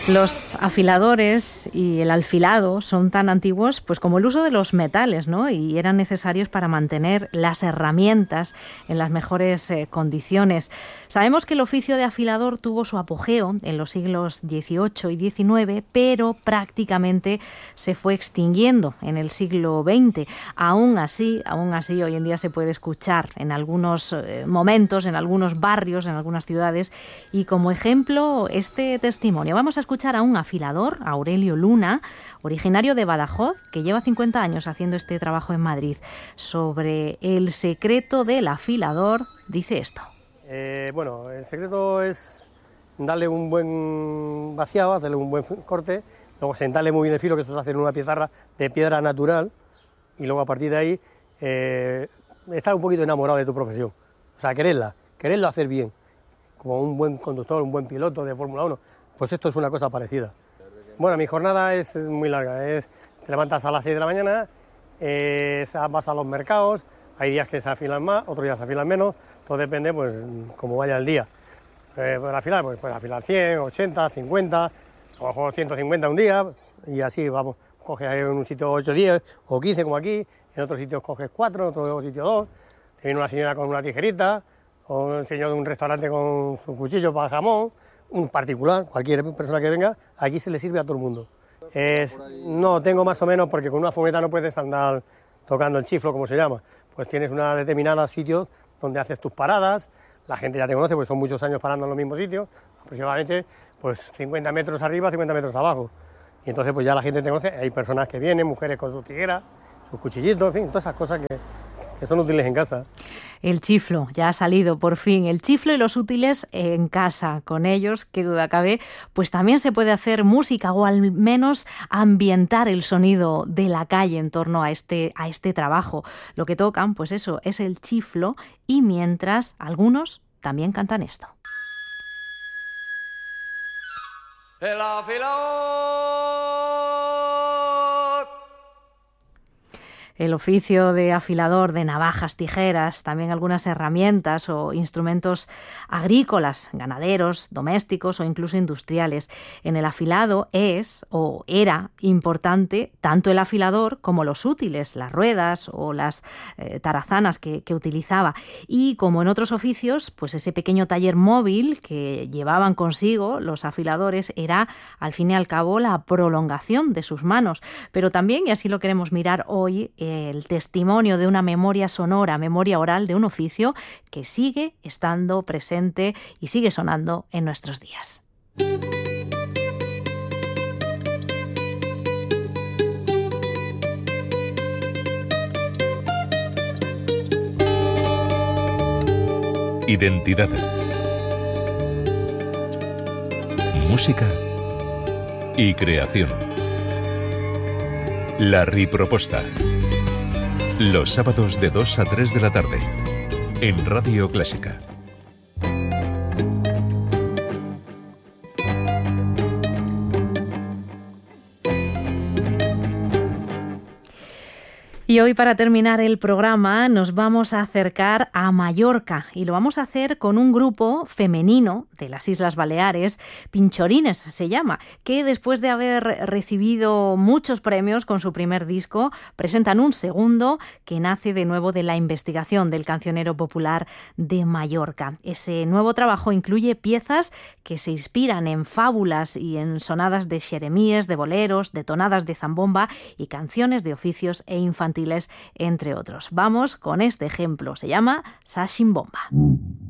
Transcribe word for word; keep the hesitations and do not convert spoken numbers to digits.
Los afiladores y el alfilado son tan antiguos pues como el uso de los metales, ¿no? Y eran necesarios para mantener las herramientas en las mejores eh, condiciones. Sabemos que el oficio de afilador tuvo su apogeo en los siglos dieciocho y diecinueve, pero prácticamente se fue extinguiendo en el siglo veinte. Aún así, aún así, hoy en día se puede escuchar en algunos eh, momentos, en algunos barrios, en algunas ciudades, y como ejemplo este testimonio. Vamos a escuchar a un afilador, Aurelio Luna, originario de Badajoz, que lleva cincuenta años haciendo este trabajo en Madrid. Sobre el secreto del afilador, dice esto. Eh, bueno, el secreto es darle un buen vaciado, hacerle un buen corte, luego sentarle muy bien el filo, que eso se hace en una pizarra de piedra natural, y luego a partir de ahí eh, estar un poquito enamorado de tu profesión, o sea, quererla, quererlo hacer bien, como un buen conductor, un buen piloto de Fórmula uno. Pues esto es una cosa parecida. Bueno, mi jornada es muy larga, es, te levantas a las seis de la mañana, eh, vas a los mercados, hay días que se afilan más, otros días se afilan menos, todo depende pues como vaya el día. Eh, para afilar, pues puedes afilar cien, ochenta, cincuenta, a lo mejor ciento cincuenta un día, y así vamos, coges en un sitio ocho, diez o quince como aquí, en otros sitios coges cuatro, en otros sitios dos, te viene una señora con una tijerita, o un señor de un restaurante con su cuchillo para jamón, un particular, cualquier persona que venga, aquí se le sirve a todo el mundo. Es, no, tengo más o menos, porque con una fumeta no puedes andar tocando el chiflo, como se llama. Pues tienes unos determinados sitios donde haces tus paradas, la gente ya te conoce, pues son muchos años parando en los mismos sitios, aproximadamente pues cincuenta metros arriba, cincuenta metros abajo. Y entonces pues ya la gente te conoce, hay personas que vienen, mujeres con sus tijeras, sus cuchillitos, en fin, todas esas cosas que, que son útiles en casa. El chiflo, ya ha salido por fin, el chiflo y los útiles en casa. Con ellos, qué duda cabe, pues también se puede hacer música o al menos ambientar el sonido de la calle en torno a este, a este trabajo. Lo que tocan, pues eso, es el chiflo, y mientras algunos también cantan esto. El afilador. El oficio de afilador de navajas, tijeras, también algunas herramientas o instrumentos agrícolas, ganaderos, domésticos o incluso industriales. En el afilado es o era importante tanto el afilador como los útiles, las ruedas o las eh, tarazanas que, que utilizaba. Y como en otros oficios, pues ese pequeño taller móvil que llevaban consigo los afiladores era, al fin y al cabo, la prolongación de sus manos. Pero también, y así lo queremos mirar hoy, eh, el testimonio de una memoria sonora, memoria oral de un oficio que sigue estando presente y sigue sonando en nuestros días. Identidad. Música y creación. La Riproposta. Los sábados de dos a tres de la tarde, en Radio Clásica. Y hoy, para terminar el programa, nos vamos a acercar a Mallorca y lo vamos a hacer con un grupo femenino de las Islas Baleares, Pinchorines se llama, que después de haber recibido muchos premios con su primer disco, presentan un segundo que nace de nuevo de la investigación del cancionero popular de Mallorca. Ese nuevo trabajo incluye piezas que se inspiran en fábulas y en sonadas de xeremíes, de boleros, de tonadas de zambomba y canciones de oficios e infantiles, entre otros. Vamos con este ejemplo, se llama Sashin Bomba.